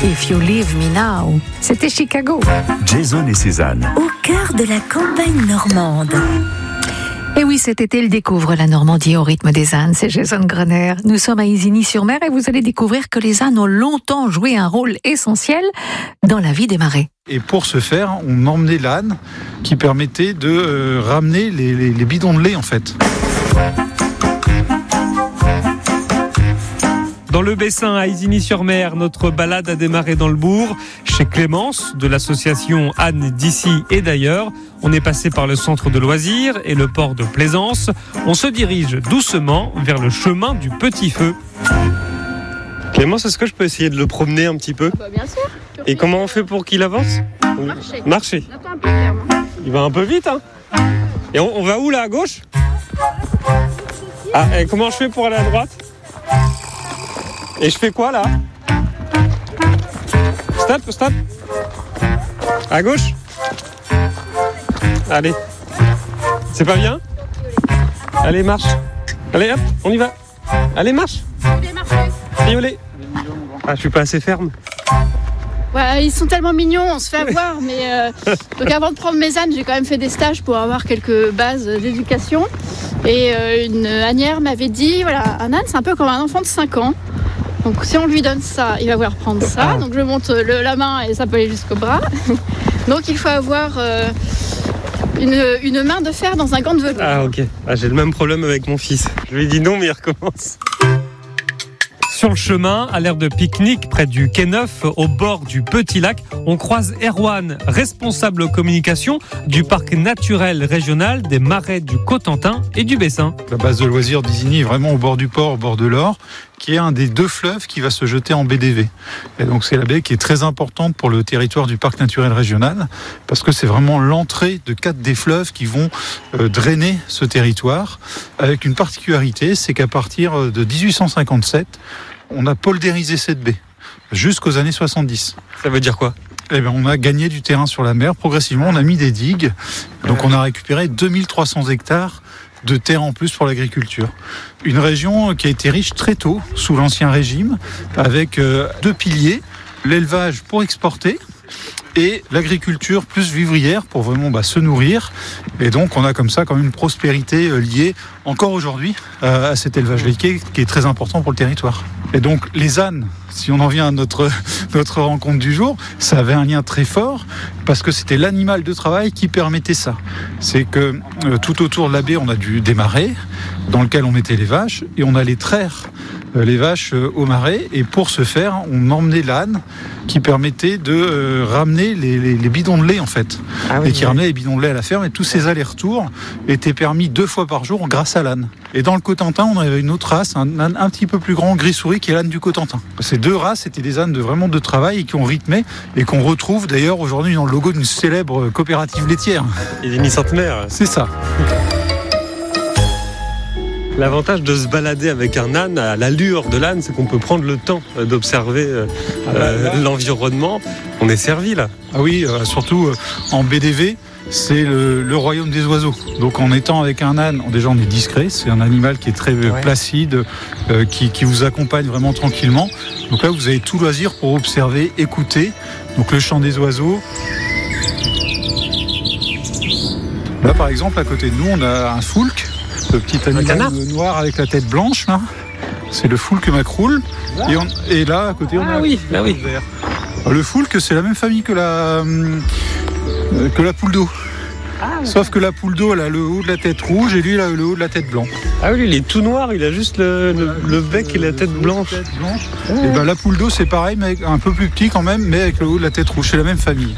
If You Leave Me Now. C'était Chicago. Jason et Cézanne. Au cœur de la campagne normande. Et oui, cet été, il découvre la Normandie au rythme des ânes. C'est Jason Grener. Nous sommes à Isigny-sur-Mer et vous allez découvrir que les ânes ont longtemps joué un rôle essentiel dans la vie des marais. Et pour ce faire, on emmenait l'âne qui permettait de ramener les bidons de lait en fait. Dans le Bessin, à Isigny-sur-Mer, notre balade a démarré dans le bourg, chez Clémence, de l'association Ânes d'ici et d'ailleurs. On est passé par le centre de loisirs et le port de Plaisance. On se dirige doucement vers le chemin du Petit Feu. Clémence, est-ce que je peux essayer de le promener un petit peu ? Bien sûr. Et comment on fait pour qu'il avance ? Marcher. Attends un peu ferme. Il va un peu vite, hein ? Et on va où là, à gauche ? Ah, et comment je fais pour aller à droite ? Et je fais quoi là ? Stop. À gauche ? Allez. C'est pas bien ? Allez, marche. Allez, hop, on y va. Allez, marche. Violet. Ah, je suis pas assez ferme. Ouais, ils sont tellement mignons, on se fait avoir. Mais donc avant de prendre mes ânes, j'ai quand même fait des stages pour avoir quelques bases d'éducation. Et une ânière m'avait dit, voilà, un âne c'est un peu comme un enfant de 5 ans. Donc si on lui donne ça, il va vouloir prendre ça. Donc je monte la main et ça peut aller jusqu'au bras. Donc il faut avoir une main de fer dans un gant de velours. Ah ok, j'ai le même problème avec mon fils. Je lui dis non mais il recommence. Sur le chemin, à l'aire de pique-nique près du Quai Neuf, au bord du Petit Lac, on croise Erwan, responsable communication du parc naturel régional des marais du Cotentin et du Bessin. La base de loisirs d'Isigny est vraiment au bord du port, au bord de l'Or, qui est un des 2 fleuves qui va se jeter en baie d'Évé. Et donc c'est la baie qui est très importante pour le territoire du parc naturel régional, parce que c'est vraiment l'entrée de 4 des fleuves qui vont drainer ce territoire, avec une particularité, c'est qu'à partir de 1857, on a poldérisé cette baie, jusqu'aux années 70. Ça veut dire quoi ? Eh bien, on a gagné du terrain sur la mer, progressivement, on a mis des digues, donc on a récupéré 2300 hectares de terre en plus pour l'agriculture. Une région qui a été riche très tôt, sous l'Ancien Régime, avec 2 piliers, l'élevage pour exporter et l'agriculture plus vivrière pour vraiment se nourrir. Et donc on a comme ça quand même une prospérité liée encore aujourd'hui à cet élevage laitier qui est très important pour le territoire. Et donc les ânes, si on en vient à notre rencontre du jour, ça avait un lien très fort parce que c'était l'animal de travail qui permettait ça. C'est que tout autour de la baie, on a des marais dans lesquels on mettait les vaches et on allait traire les vaches au marais. Et pour ce faire, on emmenait l'âne qui permettait de ramener les bidons de lait en fait. Et qui ramenait les bidons de lait à la ferme. Et tous ces allers-retours étaient permis 2 fois par jour grâce à l'âne. Et dans le Cotentin, on avait une autre race, un âne un petit peu plus grand, gris-souris, qui est l'âne du Cotentin. Ces 2 races étaient des ânes vraiment de travail et qui ont rythmé et qu'on retrouve d'ailleurs aujourd'hui dans le logo d'une célèbre coopérative laitière. Isigny-Centenaire. C'est ça. L'avantage de se balader avec un âne, à l'allure de l'âne, c'est qu'on peut prendre le temps d'observer l'environnement. On est servi là. Ah oui, surtout en baie d'Évé, c'est le royaume des oiseaux. Donc en étant avec un âne, déjà on est discret, c'est un animal qui est très placide, qui vous accompagne vraiment tranquillement. Donc là vous avez tout loisir pour observer, écouter. Donc le chant des oiseaux. Là par exemple, à côté de nous, on a un foulque. Le petit animal noir avec la tête blanche, là. C'est le foulque macroule. Et là, à côté, on a le vert. Le foulque, c'est la même famille que la poule d'eau. Sauf que la poule d'eau, elle a le haut de la tête rouge et lui, il a le haut de la tête blanc. Ah oui, il est tout noir, il a juste le bec et la tête blanche. Et la poule d'eau, c'est pareil, mais un peu plus petit quand même, mais avec le haut de la tête rouge. C'est la même famille.